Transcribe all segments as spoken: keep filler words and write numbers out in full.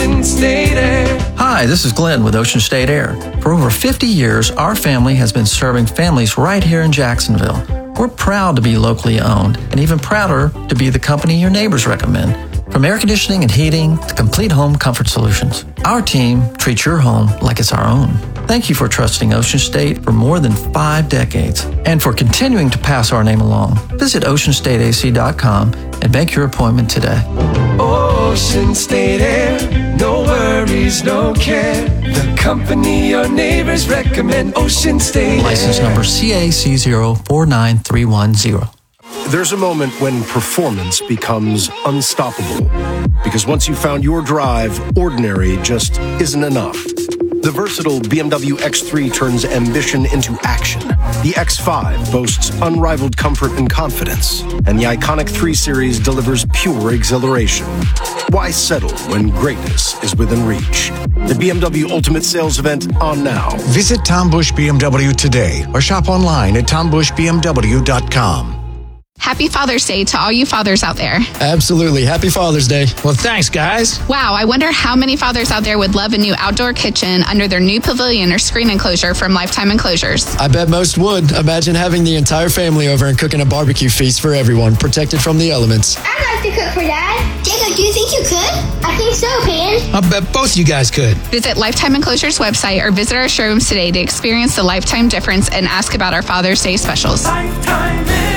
Ocean State Air. Hi, this is Glenn with Ocean State Air. For over fifty years, our family has been serving families right here in Jacksonville. We're proud to be locally owned and even prouder to be the company your neighbors recommend. From air conditioning and heating to complete home comfort solutions, our team treats your home like it's our own. Thank you for trusting Ocean State for more than five decades and for continuing to pass our name along. Visit ocean state a c dot com and make your appointment today. Ocean State Air, no worries, no care. The company your neighbors recommend, Ocean State Air. License number C A C zero four nine three one zero. There's a moment when performance becomes unstoppable. Because once you've found your drive, ordinary just isn't enough. The versatile B M W X three turns ambition into action. The X five boasts unrivaled comfort and confidence. And the iconic three Series delivers pure exhilaration. Why settle when greatness is within reach? The B M W Ultimate Sales Event on now. Visit Tom Bush B M W today or shop online at tom bush b m w dot com. Happy Father's Day to all you fathers out there. Absolutely. Happy Father's Day. Well, thanks, guys. Wow, I wonder how many fathers out there would love a new outdoor kitchen under their new pavilion or screen enclosure from Lifetime Enclosures. I bet most would. Imagine having the entire family over and cooking a barbecue feast for everyone, protected from the elements. I'd like to cook for Dad. Jacob, do you think you could? I think so, Pan. I bet both you guys could. Visit Lifetime Enclosures website or visit our showrooms today to experience the Lifetime difference and ask about our Father's Day specials. Lifetime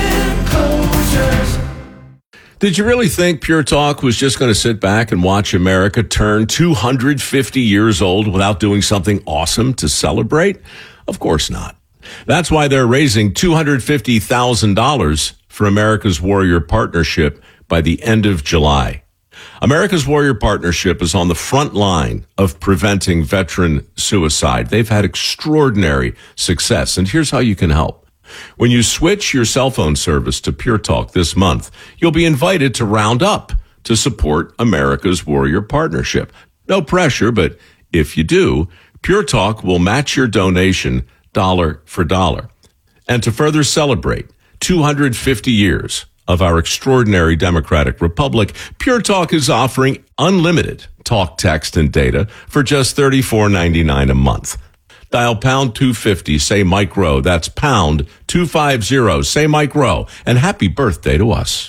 Enclosures. Did you really think Pure Talk was just going to sit back and watch America turn two hundred fifty years old without doing something awesome to celebrate? Of course not. That's why they're raising two hundred fifty thousand dollars for America's Warrior Partnership by the end of July. America's Warrior Partnership is on the front line of preventing veteran suicide. They've had extraordinary success, and here's how you can help. When you switch your cell phone service to Pure Talk this month, you'll be invited to round up to support America's Warrior Partnership. No pressure, but if you do, Pure Talk will match your donation dollar for dollar. And to further celebrate two hundred fifty years of our extraordinary democratic republic, Pure Talk is offering unlimited talk, text, and data for just thirty-four ninety-nine a month. Dial pound two fifty, say Mike Rowe. That's pound two fifty, say Mike Rowe. And happy birthday to us.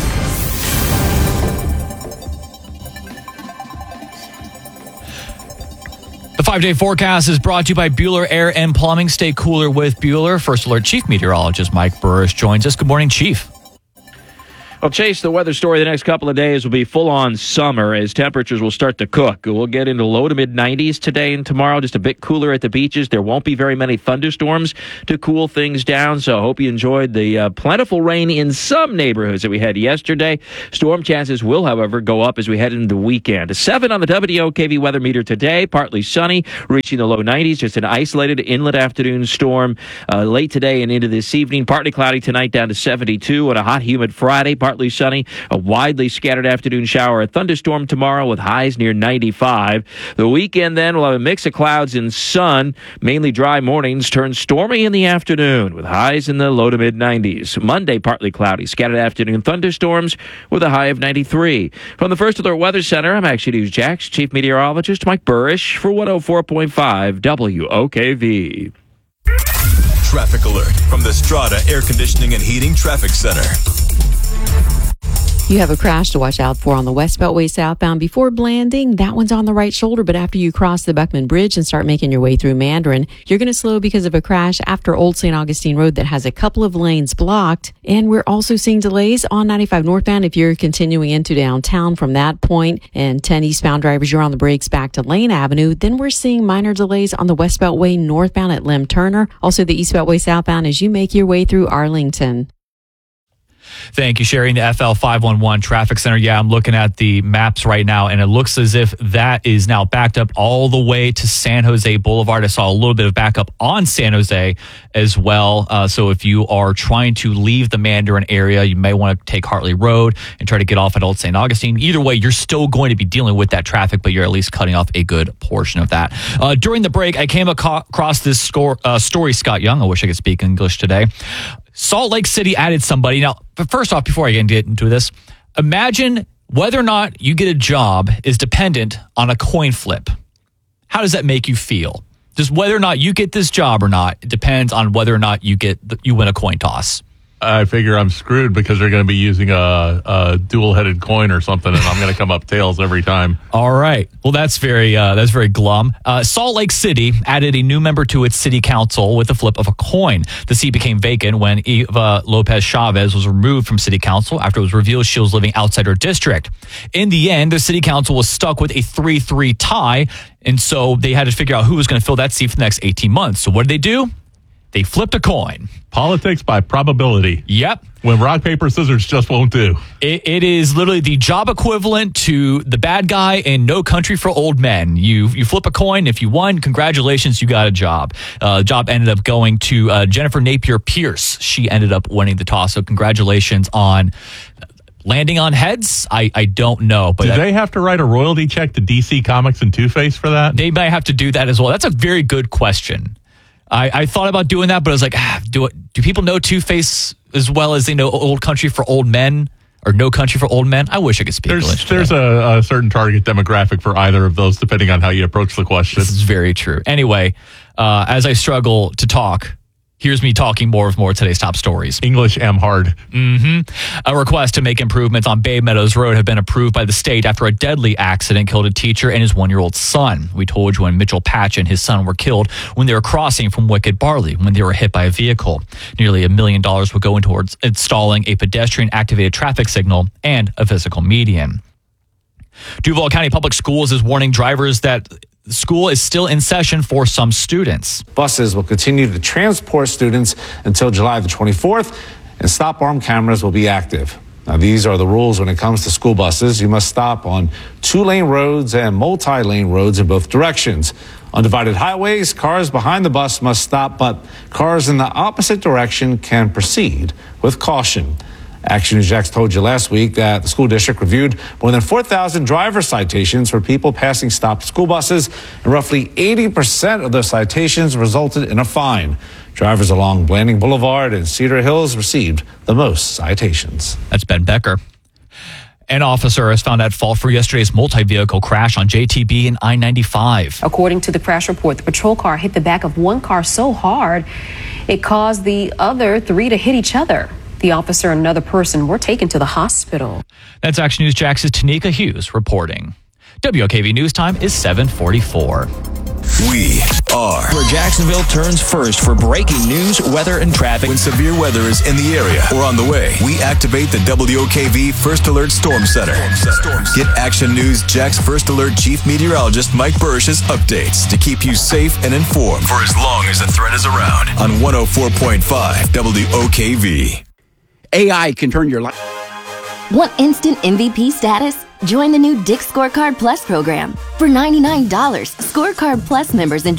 The five-day forecast is brought to you by Bueller Air and Plumbing. Stay cooler with Bueller. First Alert Chief Meteorologist Mike Burris joins us. Good morning, Chief. Well, Chase, the weather story the next couple of days will be full-on summer as temperatures will start to cook. We'll get into low to mid-nineties today and tomorrow, just a bit cooler at the beaches. There won't be very many thunderstorms to cool things down, so I hope you enjoyed the uh, plentiful rain in some neighborhoods that we had yesterday. Storm chances will, however, go up as we head into the weekend. A seven on the W O K V weather meter today, partly sunny, reaching the low nineties, just an isolated inlet afternoon storm uh, late today and into this evening. Partly cloudy tonight, down to seventy-two, and a hot, humid Friday, partly sunny, a widely scattered afternoon shower, a thunderstorm tomorrow with highs near ninety-five. The weekend then will have a mix of clouds and sun, mainly dry mornings, turn stormy in the afternoon with highs in the low to mid nineties. Monday, partly cloudy, scattered afternoon thunderstorms with a high of ninety-three. From the First Alert Weather Center, I'm Action News Jax Chief Meteorologist Mike Burris for one oh four point five W O K V. Traffic alert from the Strata Air Conditioning and Heating Traffic Center. You have a crash to watch out for on the West Beltway southbound before Blanding. That one's on the right shoulder, but after you cross the Buckman Bridge and start making your way through Mandarin, you're going to slow because of a crash after Old Saint Augustine Road that has a couple of lanes blocked. And we're also seeing delays on ninety-five northbound if you're continuing into downtown from that point. And ten eastbound drivers, you're on the brakes back to Lane Avenue. Then we're seeing minor delays on the West Beltway northbound at Lem Turner. Also the East Beltway southbound as you make your way through Arlington. Thank you, Sherry. In the F L five one one Traffic Center. Yeah, I'm looking at the maps right now, and it looks as if that is now backed up all the way to San Jose Boulevard. I saw a little bit of backup on San Jose as well. Uh, so if you are trying to leave the Mandarin area, you may want to take Hartley Road and try to get off at Old Saint Augustine. Either way, you're still going to be dealing with that traffic, but you're at least cutting off a good portion of that. Uh, during the break, I came across this score, uh, story, Scott Young. I wish I could speak English today. Salt Lake City added somebody. Now, but first off, before I get into this, imagine Whether or not you get a job is dependent on a coin flip. How does that make you feel? Just whether or not you get this job or not, it depends on whether or not you get you win a coin toss. I figure I'm screwed because they're going to be using a, a dual-headed coin or something, and I'm going to come up tails every time. All right. Well, that's very uh, that's very glum. Uh, Salt Lake City added a new member to its city council with the flip of a coin. The seat became vacant when Eva Lopez Chavez was removed from city council after it was revealed she was living outside her district. In the end, the city council was stuck with a three three tie, and so they had to figure out who was going to fill that seat for the next eighteen months. So what did they do? They flipped a coin. Politics by probability. Yep. When rock, paper, scissors just won't do. It, it is literally the job equivalent to the bad guy in No Country for Old Men. You you flip a coin. If you won, congratulations, you got a job. Uh, the job ended up going to uh, Jennifer Napier Pierce. She ended up winning the toss. So congratulations on landing on heads. I, I don't know. But do that, they have to write a royalty check to D C Comics and Two-Face for that? They might have to do that as well. That's a very good question. I, I thought about doing that, but I was like, ah, do it, do people know Two-Face as well as they know Old Country for Old Men or No Country for Old Men? I wish I could speak there's, English. There's a, a certain target demographic for either of those, depending on how you approach the question. This is very true. Anyway, uh, as I struggle to talk, here's me talking more of more of today's top stories. English am hard. Mm-hmm. A request to make improvements on Bay Meadows Road have been approved by the state after a deadly accident killed a teacher and his one-year-old son. We told you when Mitchell Patch and his son were killed when they were crossing from Wicked Barley when they were hit by a vehicle. Nearly a million dollars will go in towards installing a pedestrian-activated traffic signal and a physical median. Duval County Public Schools is warning drivers that school is still in session for some students. Buses will continue to transport students until July the twenty-fourth, and stop arm cameras will be active. Now, these are the rules when it comes to school buses. You must stop on two-lane roads and multi-lane roads in both directions. On divided highways, cars behind the bus must stop, but cars in the opposite direction can proceed with caution. Action News Jax told you last week that the school district reviewed more than four thousand driver citations for people passing stopped school buses, and roughly eighty percent of those citations resulted in a fine. Drivers along Blanding Boulevard and Cedar Hills received the most citations. That's Ben Becker. An officer is found at fault for yesterday's multi-vehicle crash on J T B and I ninety-five. According to the crash report, the patrol car hit the back of one car so hard it caused the other three to hit each other. The officer and another person were taken to the hospital. That's Action News Jax's Tanika Hughes reporting. W O K V News Time is seven forty-four. We are where Jacksonville turns first for breaking news, weather, and traffic. When severe weather is in the area or on the way, we activate the W O K V First Alert Storm Center. Storm Center. Get Action News Jax First Alert Chief Meteorologist Mike Burrish's updates to keep you safe and informed for as long as the threat is around on one oh four point five W O K V. A I can turn your life. Want instant M V P status? Join the new Dick's Scorecard Plus program. For ninety-nine dollars, Scorecard Plus members enjoy